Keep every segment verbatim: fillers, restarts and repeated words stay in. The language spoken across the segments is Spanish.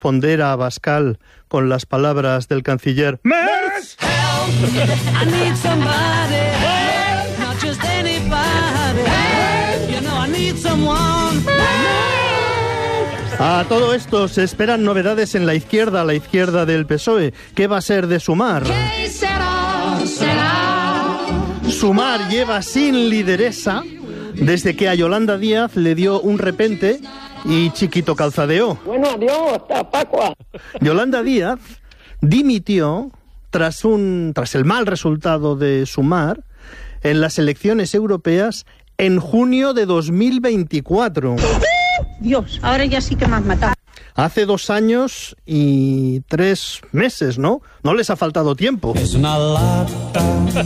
responder a Abascal con las palabras del canciller Merz. I need somebody help, not just anybody help. You know I need someone help. A todo esto se esperan novedades en la izquierda, la izquierda del P S O E. ¿Qué va a ser de Sumar? ¿Qué será? Será. Sumar lleva sin lideresa desde que a Yolanda Díaz le dio un repente y chiquito calzadeo. Bueno, adiós, hasta Pascua. Yolanda Díaz dimitió tras un tras el mal resultado de Sumar en las elecciones europeas en junio de dos mil veinticuatro. Dios, ahora ya sí que me has matado. Hace dos años y tres meses, ¿no? No les ha faltado tiempo. Es una lata.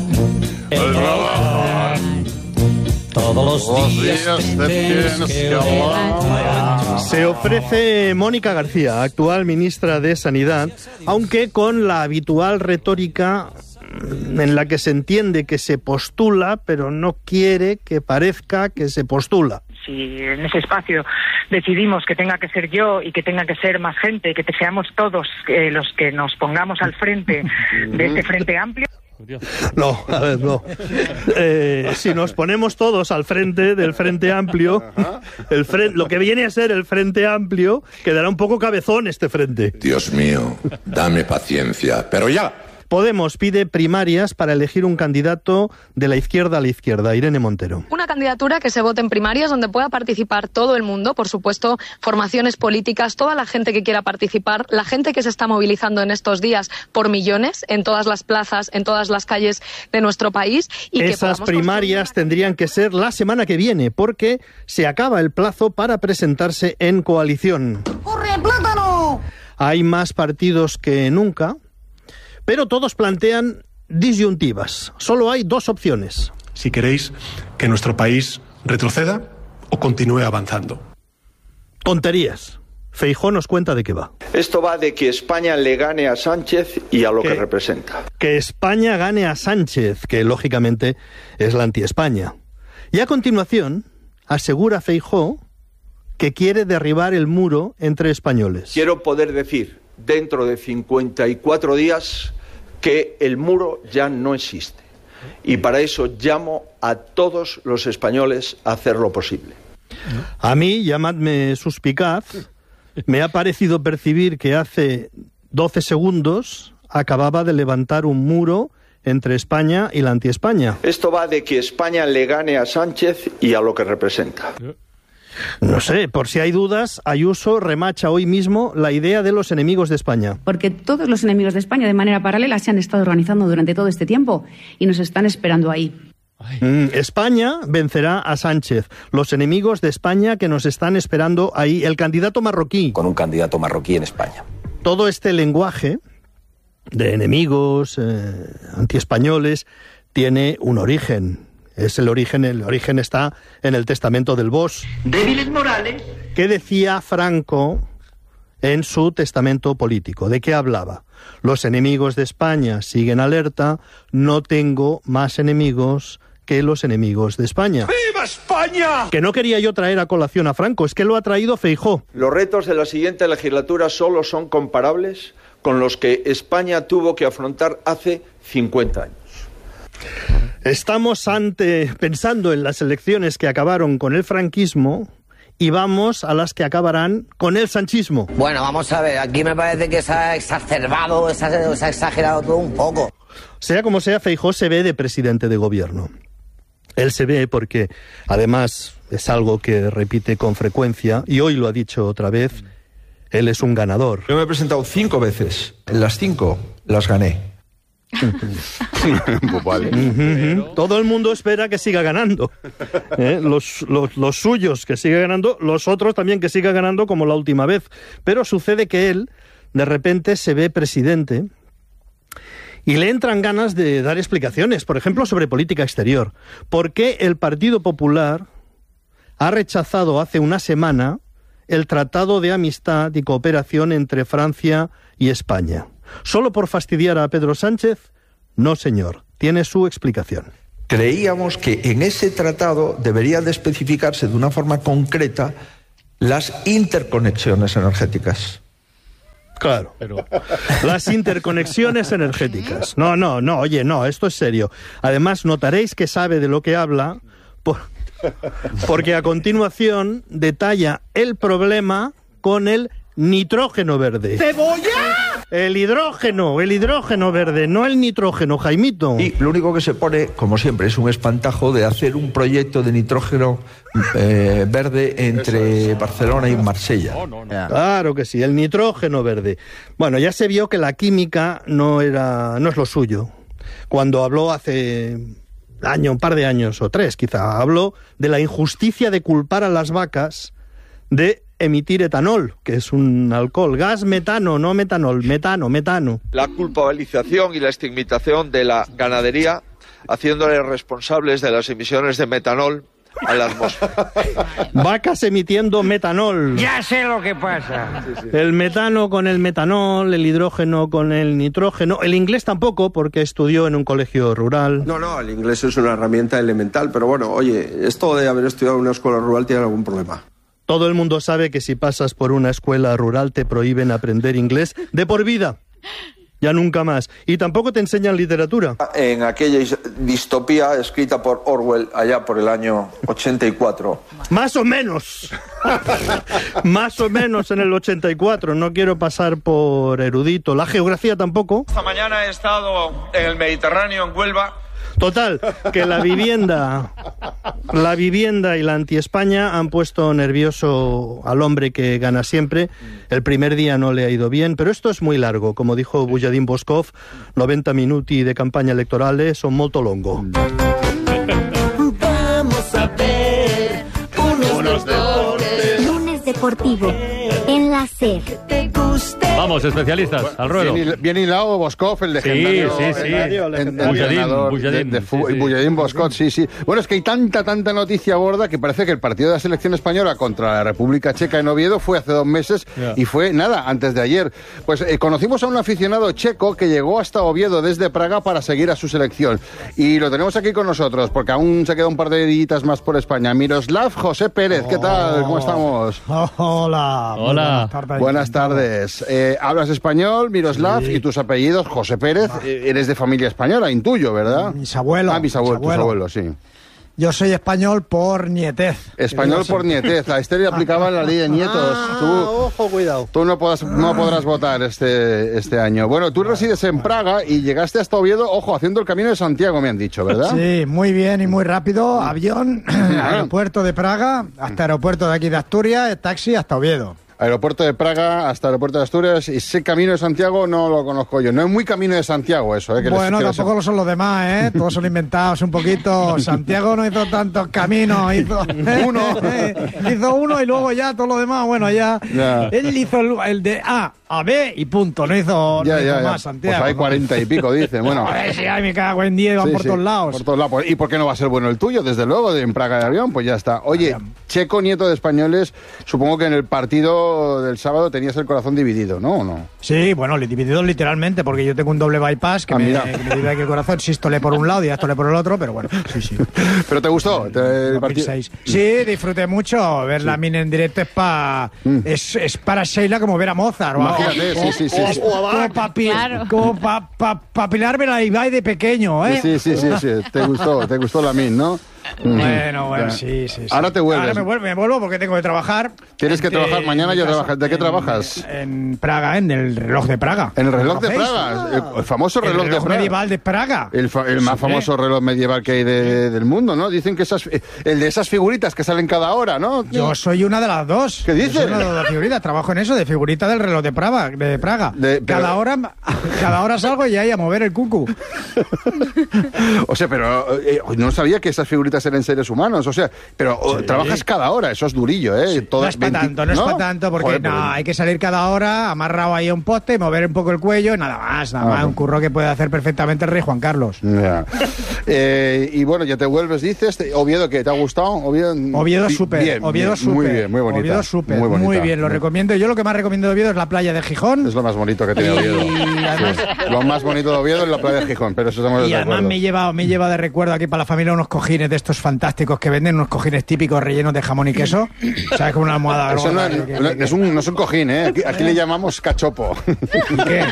Todos los días te tienes que hablar. Se ofrece Mónica García, actual ministra de Sanidad, aunque con la habitual retórica en la que se entiende que se postula, pero no quiere que parezca que se postula. Si en ese espacio decidimos que tenga que ser yo y que tenga que ser más gente, que seamos todos eh, los que nos pongamos al frente de este Frente Amplio. No, a ver, no. Eh, si nos ponemos todos al frente del Frente Amplio, el frente, lo que viene a ser el Frente Amplio, quedará un poco cabezón este frente. Dios mío, dame paciencia, pero ya. Podemos pide primarias para elegir un candidato de la izquierda a la izquierda. Irene Montero. Una candidatura que se vote en primarias donde pueda participar todo el mundo, por supuesto, formaciones políticas, toda la gente que quiera participar, la gente que se está movilizando en estos días por millones en todas las plazas, en todas las calles de nuestro país. Y Esas que primarias construir... tendrían que ser la semana que viene, porque se acaba el plazo para presentarse en coalición. ¡Corre, plátano! Hay más partidos que nunca, pero todos plantean disyuntivas. Solo hay dos opciones. Si queréis que nuestro país retroceda o continúe avanzando. Tonterías. Feijóo nos cuenta de qué va. Esto va de que España le gane a Sánchez y a lo que, que representa. Que España gane a Sánchez, que lógicamente es la anti-España. Y a continuación asegura Feijóo que quiere derribar el muro entre españoles. Quiero poder decir dentro de cincuenta y cuatro días que el muro ya no existe. Y para eso llamo a todos los españoles a hacer lo posible. A mí, llamadme suspicaz, me ha parecido percibir que hace doce segundos acababa de levantar un muro entre España y la anti-España. Esto va de que España le gane a Sánchez y a lo que representa. No sé, por si hay dudas, Ayuso remacha hoy mismo la idea de los enemigos de España. Porque todos los enemigos de España de manera paralela se han estado organizando durante todo este tiempo y nos están esperando ahí. Mm, España vencerá a Sánchez. Los enemigos de España que nos están esperando ahí. El candidato marroquí. Con un candidato marroquí en España. Todo este lenguaje de enemigos, eh, antiespañoles, tiene un origen. Es el origen, el origen está en el testamento del Bosch. Débiles morales. ¿Qué decía Franco en su testamento político? ¿De qué hablaba? Los enemigos de España siguen alerta, no tengo más enemigos que los enemigos de España. ¡Viva España! Que no quería yo traer a colación a Franco, es que lo ha traído Feijóo. Los retos de la siguiente legislatura solo son comparables con los que España tuvo que afrontar hace cincuenta años. Estamos ante pensando en las elecciones que acabaron con el franquismo y vamos a las que acabarán con el sanchismo. Bueno, vamos a ver, aquí me parece que se ha exacerbado, se ha, se ha exagerado todo un poco. Sea como sea, Feijóo se ve de presidente de gobierno. Él se ve porque, además, es algo que repite con frecuencia, y hoy lo ha dicho otra vez, él es un ganador. Yo me he presentado cinco veces, en las cinco las gané. Vale. Uh-huh. Todo el mundo espera que siga ganando. ¿Eh? Los, los, los suyos que siga ganando, los otros también que siga ganando como la última vez. Pero sucede que él, de repente, se ve presidente y le entran ganas de dar explicaciones, por ejemplo, sobre política exterior. ¿Por qué el Partido Popular ha rechazado hace una semana el Tratado de Amistad y Cooperación entre Francia y España? ¿Solo por fastidiar a Pedro Sánchez? No, señor. Tiene su explicación. Creíamos que en ese tratado debería de especificarse de una forma concreta las interconexiones energéticas. Claro. Pero... Las interconexiones energéticas. No, no, no, oye, no, esto es serio. Además, notaréis que sabe de lo que habla, por... porque a continuación detalla el problema con el nitrógeno verde. ¡Cebolla! El hidrógeno, el hidrógeno verde, no el nitrógeno, Jaimito. Y lo único que se pone, como siempre, es un espantajo de hacer un proyecto de nitrógeno eh, verde entre Barcelona y Marsella. Claro que sí, el nitrógeno verde. Bueno, ya se vio que la química no era, no es lo suyo. Cuando habló hace año, un par de años o tres, quizá, habló de la injusticia de culpar a las vacas de emitir etanol, que es un alcohol, gas metano, no metanol, metano, metano. La culpabilización y la estigmatización de la ganadería, haciéndole responsables de las emisiones de metanol a la atmósfera. Vacas emitiendo metanol. Ya sé lo que pasa. Sí, sí. El metano con el metanol, el hidrógeno con el nitrógeno. El inglés tampoco, porque estudió en un colegio rural. No, no, el inglés es una herramienta elemental, pero bueno, oye, esto de haber estudiado en una escuela rural tiene algún problema. Todo el mundo sabe que si pasas por una escuela rural te prohíben aprender inglés de por vida. Ya nunca más. Y tampoco te enseñan literatura. En aquella distopía escrita por Orwell allá por el año ochenta y cuatro. Más o menos. Más o menos en el ochenta y cuatro. No quiero pasar por erudito. La geografía tampoco. Esta mañana he estado en el Mediterráneo, en Huelva. Total, que la vivienda, la vivienda y la anti-España han puesto nervioso al hombre que gana siempre. El primer día no le ha ido bien, pero esto es muy largo. Como dijo Bujadín Boskov, noventa minuti de campaña electorales son molto longo. Vamos a ver unos deportes. Lunes deportivo en la SER. Vamos, especialistas, al ruedo. Bien, bien hilado Boskov, el legendario. Sí, sí, sí. Bujadín Boskov, sí, sí. Bueno, es que hay tanta, tanta noticia gorda que parece que el partido de la selección española contra la República Checa en Oviedo fue hace dos meses yeah. y fue, nada, antes de ayer. Pues eh, conocimos a un aficionado checo que llegó hasta Oviedo desde Praga para seguir a su selección. Y lo tenemos aquí con nosotros, porque aún se queda un par de días más por España. Miroslav José Pérez, ¿qué tal? ¿Cómo estamos? Oh, hola. Hola. Buenas tardes. Buenas tardes. Eh, hablas español, Miroslav, sí. Y tus apellidos, José Pérez. Eh, eres de familia española, intuyo, ¿verdad? Mis abuelos. Ah, mis abuelos, mis abuelos, tus abuelos, sí. Yo soy español por nietez. Español por nietez. A este le aplicaban la ley de nietos. Ah, tú, ojo, cuidado. Tú no podrás, no podrás votar este, este año. Bueno, tú resides en Praga y llegaste hasta Oviedo, ojo, haciendo el Camino de Santiago, me han dicho, ¿verdad? Sí, muy bien y muy rápido. Avión, aeropuerto de Praga, hasta aeropuerto de aquí de Asturias, taxi hasta Oviedo. Aeropuerto de Praga hasta Aeropuerto de Asturias, y ese Camino de Santiago no lo conozco yo. No es muy Camino de Santiago eso, ¿eh? Que bueno, les, que tampoco les... lo son los demás, ¿eh? Todos son inventados un poquito. Santiago no hizo tantos caminos, hizo uno. hizo uno y luego ya todo lo demás, bueno, ya. ya. Él hizo el, el de A a B y punto, no hizo, ya, no hizo ya, más ya. Santiago. Pues hay cuarenta y pico, dice. Bueno. A ver si hay, me cago en diez, van sí, por sí, todos lados. Por todos lados. ¿Y por qué no va a ser bueno el tuyo? Desde luego, de en Praga de avión, pues ya está. Oye, checo, nieto de españoles, supongo que en el partido del sábado tenías el corazón dividido, ¿no? ¿O no? Sí, bueno, dividido literalmente, porque yo tengo un doble bypass que, ah, me, que me divide aquí el corazón, sístole por un lado y diástole por el otro, pero bueno, sí, sí. ¿Pero te gustó el partido? Sí, disfruté mucho. Ver sí. la mina en directo es, pa, mm. es, es para Sheila como ver a Mozart. Imagínate, o, sí, sí, sí. O, sí. o, o como para claro. pa, pa, pa Pilarme la Ibai de pequeño, ¿eh? Sí, sí, sí, sí. Te gustó, te gustó la min, ¿no? Bueno, bueno, sí, sí, sí. Ahora te vuelves. Ahora me vuelvo, me vuelvo porque tengo que trabajar. Tienes que trabajar mañana. Ya trabajas. ¿De qué en, trabajas? En Praga, en el reloj de Praga. ¿En el reloj de Praga? El, el famoso reloj, el reloj de Praga. medieval de Praga. El, fa, el más famoso reloj medieval que hay de, del mundo, ¿no? Dicen que esas, el de esas figuritas que salen cada hora, ¿no? Yo soy una de las dos. ¿Qué dices? Yo soy una de las figuritas. Trabajo en eso, de figurita del reloj de Praga. De Praga. De, pero... cada, hora, cada hora salgo y ahí a mover el cucu. O sea, pero eh, no sabía que esas figuritas eran seres humanos. O sea, pero sí. trabajas cada hora, eso es durillo, ¿eh? Sí. Todo no es para tanto, no, ¿no? es para tanto, porque Joder, no, pero... hay que salir cada hora, amarrado ahí a un poste, mover un poco el cuello, nada más, nada ah, más, no. un curro que puede hacer perfectamente el rey Juan Carlos. Yeah. eh, y bueno, ya te vuelves, dices, Oviedo, ¿qué te ha gustado? Oviedo, Oviedo súper, Oviedo súper. Muy bien, muy bonita. Oviedo súper, muy, muy bien, lo recomiendo. Yo lo que más recomiendo de Oviedo es la playa de Gijón. Es lo más bonito que tiene Oviedo. Y además... sí. Lo más bonito de Oviedo es la playa de Gijón, pero eso estamos Y de además me lleva, me lleva de recuerdo aquí para la familia unos cojines de estos fantásticos que venden, unos cojines típicos rellenos de jamón y queso. ¿Sabes? Como una almohada. Eso no, que, que, no, que, es un, no es un cojín, ¿eh? Aquí, aquí le llamamos cachopo. ¿Qué?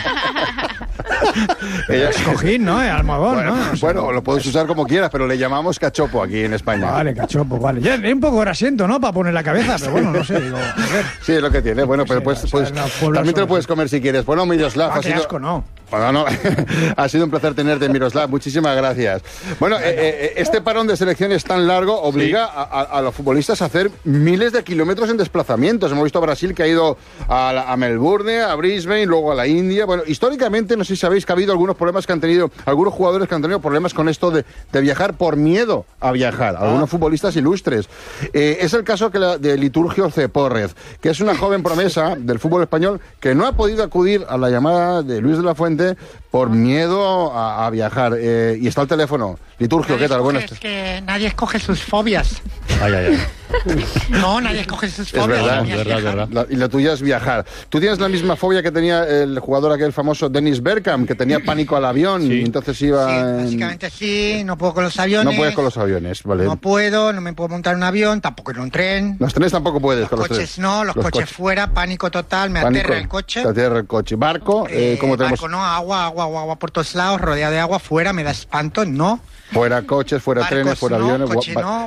Es cojín, ¿no? Es almohadón, bueno, ¿no? Bueno, lo puedes usar como quieras, pero le llamamos cachopo aquí en España. Vale, cachopo, vale. Ya, es un poco grasiento, ¿no? Para poner la cabeza, pero bueno, no sé. Digo, a ver. Sí, es lo que tiene. Bueno, pero pues, pues también te lo puedes comer si quieres. Bueno, Miroslav, ah, ha sido... asco, no. Bueno, no. Ha sido un placer tenerte, Miroslav. Muchísimas gracias. Bueno, eh, eh, este parón de selecciones tan largo obliga sí. a, a, a los futbolistas a hacer miles de kilómetros en desplazamientos. Hemos visto a Brasil que ha ido a, la, a Melbourne, a Brisbane, luego a la India. Bueno, históricamente, no sé si sabéis que ha habido algunos problemas que han tenido, algunos jugadores que han tenido problemas con esto de, de viajar por miedo a viajar. Algunos ah. futbolistas ilustres. Eh, es el caso que la, de Liturgio Cepórrez, que es una joven promesa del fútbol español que no ha podido acudir a la llamada de Luis de la Fuente por miedo a, a viajar. Eh, y está el teléfono. Liturgio, nadie ¿qué tal? Buenas tardes. Es que nadie escoge sus fobias. Ay, ay, ay. No, nadie escoge sus fobias. Es verdad, es verdad, es verdad. La, y la tuya es viajar. Tú tienes la misma fobia que tenía el jugador aquel famoso Dennis Bergkamp, que tenía pánico al avión sí. y entonces iba... Sí, en... básicamente sí, no puedo con los aviones. No puedes con los aviones, vale. No puedo, no me puedo montar en un avión, tampoco en un tren. Los trenes tampoco puedes los con los coches trenes. no, los, los coches, coches fuera, pánico total, me pánico, aterra el coche. Te aterra el coche. ¿Barco? Eh, ¿cómo tenemos? Barco no, agua, agua, agua, agua por todos lados, rodeado de agua, fuera, me da espanto, no. Fuera coches, fuera Barcos, trenes, fuera no, aviones, coche, no,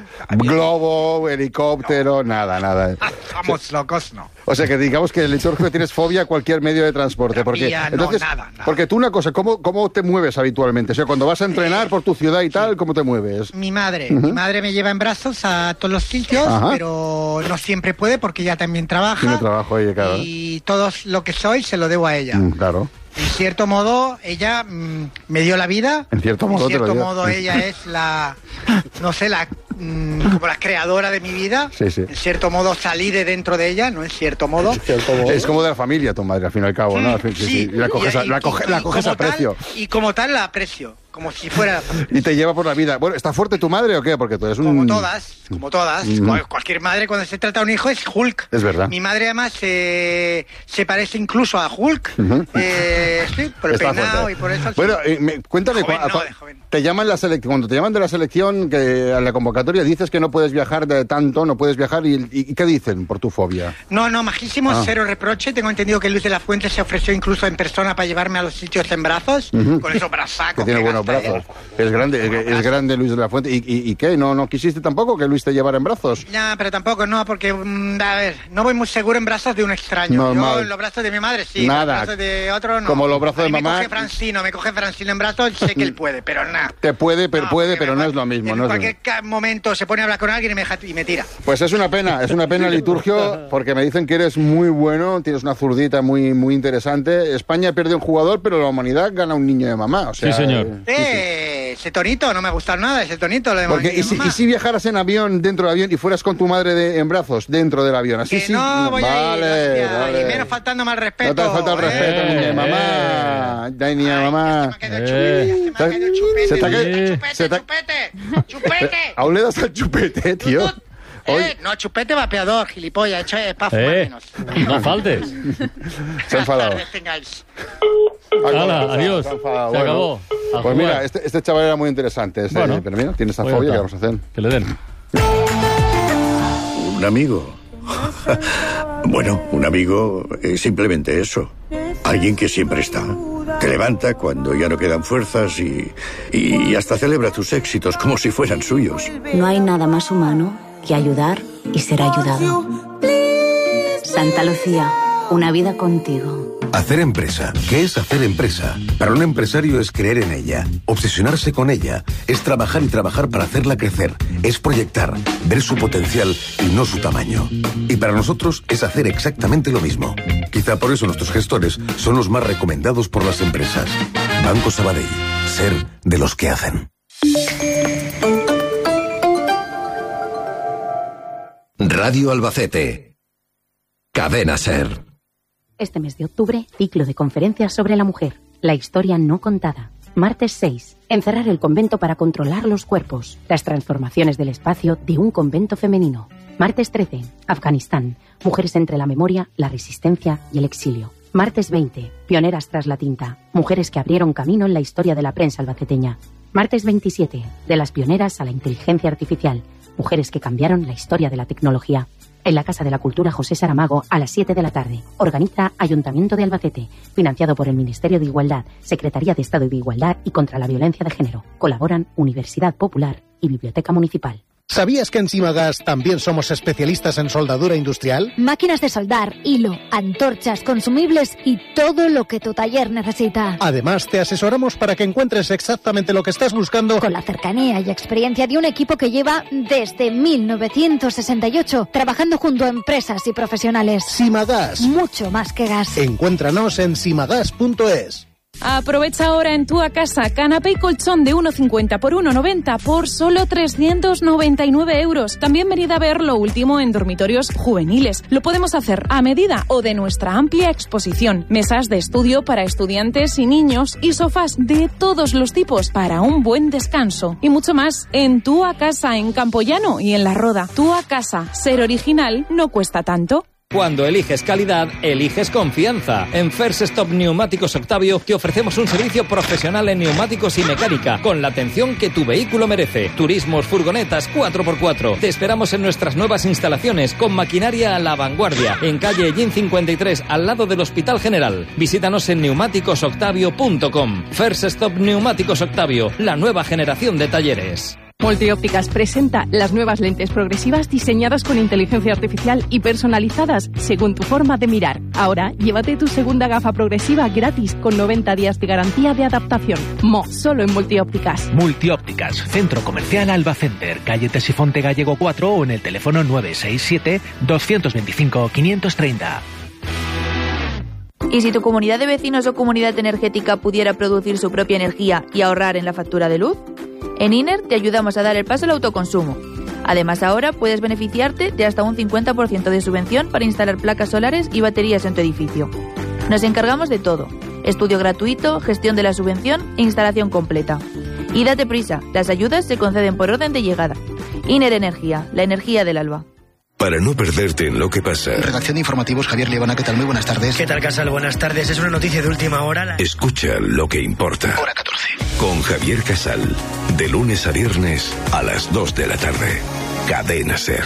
globo, helicóptero, no. nada, nada. Estamos locos, no. O sea que digamos que el Liturgio tienes fobia a cualquier medio de transporte. Porque, Mía, no, entonces, nada, nada. Porque tú una cosa, ¿cómo, ¿cómo te mueves habitualmente? O sea, cuando vas a entrenar por tu ciudad y tal, ¿cómo te mueves? Mi madre, uh-huh. mi madre me lleva en brazos a todos los sitios, Ajá. pero no siempre puede porque ella también trabaja. Tiene trabajo ella, claro. Y todo lo que soy se lo debo a ella. Mm, claro. En cierto modo, ella mmm, me dio la vida. En cierto modo, en cierto te lo modo ella es la, no sé, la mmm, como la creadora de mi vida. Sí, sí. En cierto modo salí de dentro de ella, no en cierto modo. Es como de la familia tu madre, al fin y al cabo, ¿no? Sí, sí, sí. Y la coges, y, a, la coge, y, la coges a precio. Tal, y como tal la aprecio. Como si fuera... Y te lleva por la vida. Bueno, ¿está fuerte tu madre o qué? Porque tú eres un... Como todas, como todas. Mm. Cualquier madre cuando se trata de un hijo es Hulk. Es verdad. Mi madre además eh, se parece incluso a Hulk. Uh-huh. eh, sí, por el Está peinado fuerte. y por eso... Bueno, eh, me, cuéntame, joven, cua, no, cua, de joven. te llaman la selección, cuando te llaman de la selección, que a la convocatoria dices que no puedes viajar de tanto, no puedes viajar, y, y, y ¿qué dicen por tu fobia? No, no, majísimo, ah. cero reproche. Tengo entendido que Luis de la Fuente se ofreció incluso en persona para llevarme a los sitios en brazos, uh-huh. con esos brazacos. Que tiene que buenos brazos. Él. Es grande, es, es grande Luis de la Fuente. ¿Y, y, y qué? ¿No, ¿No quisiste tampoco que Luis te llevara en brazos? Ya, pero tampoco, no, porque, a ver, no voy muy seguro en brazos de un extraño. Normal. Yo en los brazos de mi madre sí, nada. en los brazos de otro no. Como los brazos de me mamá. Me coge Francino, me coge Francino en brazos, sé que él puede, pero nada. Te puede, pero no, puede, pero no me, es lo mismo. En no cualquier es momento se pone a hablar con alguien y me, deja, y me tira. Pues es una pena, es una pena, Liturgio, porque me dicen que eres muy bueno, tienes una zurdita muy, muy interesante. España pierde un jugador, pero la humanidad gana un niño de mamá. O sea, sí, señor. Eh, sí, sí. Ese tonito, no me gusta nada, ese tonito. Lo de porque, y, si, ¿Y si viajaras en avión, dentro del avión, y fueras con tu madre de, en brazos, dentro del avión? Así que sí. No, voy vale, a ir, vale. Y menos faltando mal respeto. No te falta el respeto, eh, niña de mamá. Eh, niña de mamá. Eh. Se te ha caído chupete, chupete, chupete. Aún le das al chupete, tío. Eh, no, chupete vapeador, gilipollas, hecho es para fumar eh, menos. No faltes. Se ha enfadado. Hala, adiós. Se, se bueno, acabó. Pues jugar. Mira, este, este chaval era muy interesante. Este, bueno, pero mira, tiene esa fobia que vamos a hacer. Que le den. Un amigo. Bueno, un amigo es simplemente eso. Alguien que siempre está. Te levanta cuando ya no quedan fuerzas y, y hasta celebra tus éxitos como si fueran suyos. No hay nada más humano que ayudar y ser ayudado. Santa Lucía, una vida contigo. Hacer empresa. ¿Qué es hacer empresa? Para un empresario es creer en ella, obsesionarse con ella, es trabajar y trabajar para hacerla crecer, es proyectar, ver su potencial y no su tamaño. Y para nosotros es hacer exactamente lo mismo. Quizá por eso nuestros gestores son los más recomendados por las empresas. Banco Sabadell. Ser de los que hacen. Radio Albacete. Cadena Ser. Este mes de octubre, ciclo de conferencias sobre la mujer. La historia no contada. Martes seis. Encerrar el convento para controlar los cuerpos. Las transformaciones del espacio de un convento femenino. Martes trece. Afganistán. Mujeres entre la memoria, la resistencia y el exilio. Martes veinte. Pioneras tras la tinta. Mujeres que abrieron camino en la historia de la prensa albaceteña. Martes veintisiete. De las pioneras a la inteligencia artificial. Mujeres que cambiaron la historia de la tecnología. En la Casa de la Cultura José Saramago a las siete de la tarde. Organiza Ayuntamiento de Albacete. Financiado por el Ministerio de Igualdad, Secretaría de Estado de Igualdad y contra la Violencia de Género. Colaboran Universidad Popular y Biblioteca Municipal. ¿Sabías que en Simagas también somos especialistas en soldadura industrial? Máquinas de soldar, hilo, antorchas, consumibles y todo lo que tu taller necesita. Además, te asesoramos para que encuentres exactamente lo que estás buscando. Con la cercanía y experiencia de un equipo que lleva desde mil novecientos sesenta y ocho trabajando junto a empresas y profesionales. Simagas. Mucho más que gas. Encuéntranos en simagas punto es. Aprovecha ahora en tu casa canapé y colchón de uno cincuenta por uno noventa por solo trescientos noventa y nueve euros. También venid a ver lo último en dormitorios juveniles. Lo podemos hacer a medida o de nuestra amplia exposición. Mesas de estudio para estudiantes y niños y sofás de todos los tipos para un buen descanso. Y mucho más en tu casa en Campoyano y en La Roda. Tu casa, ser original no cuesta tanto. Cuando eliges calidad, eliges confianza. En First Stop Neumáticos Octavio te ofrecemos un servicio profesional en neumáticos y mecánica, con la atención que tu vehículo merece. Turismos, furgonetas, cuatro por cuatro. Te esperamos en nuestras nuevas instalaciones, con maquinaria a la vanguardia, en calle Ellín cincuenta y tres, al lado del Hospital General. Visítanos en neumáticos octavio punto com. First Stop Neumáticos Octavio, la nueva generación de talleres. Multiópticas presenta las nuevas lentes progresivas diseñadas con inteligencia artificial y personalizadas según tu forma de mirar. Ahora, llévate tu segunda gafa progresiva gratis con noventa días de garantía de adaptación. Mo, solo en Multiópticas. Multiópticas, Centro Comercial Alba Center, calle Tesifonte Gallego cuatro o en el teléfono nueve seis siete, dos dos cinco, cinco tres cero. ¿Y si tu comunidad de vecinos o comunidad energética pudiera producir su propia energía y ahorrar en la factura de luz? En INER te ayudamos a dar el paso al autoconsumo. Además, ahora puedes beneficiarte de hasta un cincuenta por ciento de subvención para instalar placas solares y baterías en tu edificio. Nos encargamos de todo: estudio gratuito, gestión de la subvención e instalación completa. Y date prisa, las ayudas se conceden por orden de llegada. INER Energía, la energía del alba. Para no perderte en lo que pasa. Redacción de informativos, Javier Liebana, ¿qué tal? Muy buenas tardes. ¿Qué tal, Casal? Buenas tardes. Es una noticia de última hora. La... Escucha lo que importa. Hora catorce. Con Javier Casal. De lunes a viernes a las dos de la tarde. Cadena SER.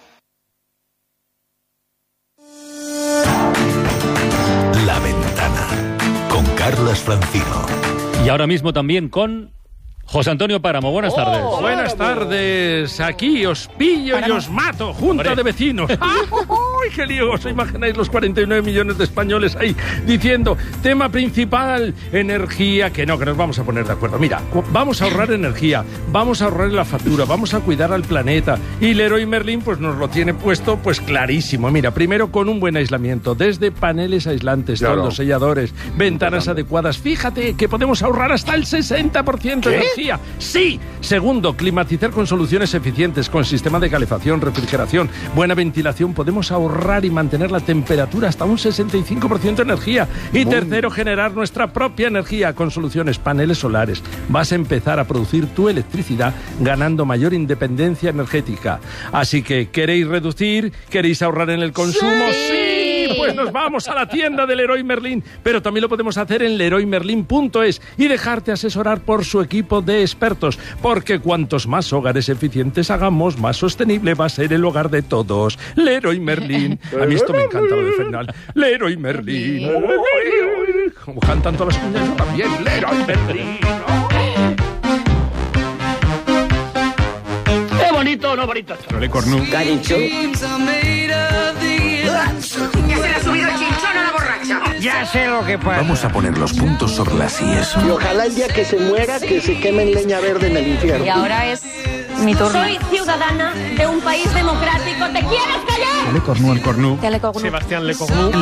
La Ventana. Con Carlas Francino. Y ahora mismo también con... José Antonio Páramo, buenas tardes. Oh, buenas tardes. Aquí os pillo Páramo. Y os mato, junta Hombre. de vecinos. ¡Ay, qué lío! ¿Os imagináis los cuarenta y nueve millones de españoles ahí diciendo, tema principal, energía? Que no, que nos vamos a poner de acuerdo. Mira, vamos a ahorrar energía, vamos a ahorrar la factura, vamos a cuidar al planeta. Y Leroy Merlin pues nos lo tiene puesto pues clarísimo. Mira, primero con un buen aislamiento, desde paneles aislantes, claro. toldos, selladores, ventanas adecuadas. Fíjate que podemos ahorrar hasta el sesenta por ciento de energía. ¡Sí! Segundo, climatizar con soluciones eficientes, con sistema de calefacción, refrigeración, buena ventilación. Podemos ahorrar y mantener la temperatura hasta un sesenta y cinco por ciento de energía. Y tercero, generar nuestra propia energía con soluciones paneles solares. Vas a empezar a producir tu electricidad ganando mayor independencia energética. Así que, ¿queréis reducir? ¿Queréis ahorrar en el consumo? ¡Sí! Pues nos vamos a la tienda de Leroy Merlin, pero también lo podemos hacer en leroy merlin punto es y dejarte asesorar por su equipo de expertos, porque cuantos más hogares eficientes hagamos, más sostenible va a ser el hogar de todos. Leroy Merlin. A mí esto me encanta lo de final. Leroy Merlin. Como cantan todas las cuñas, yo también. Leroy Merlin. ¡Qué bonito, no bonito! Le Cornu. ¿Qué ha dicho? ¿Ya se le ha subido el chinchón a la borracha? Ya sé lo que pasa. Vamos a poner los puntos sobre las íes. Y ojalá el día que se muera, que se queme en leña verde en el infierno. Y ahora es mi turno. Soy ciudadana de un país democrático. ¿Te quieres callar? Le Cornu, el Cornu. Le Cornu. Sebastián Le Cornu.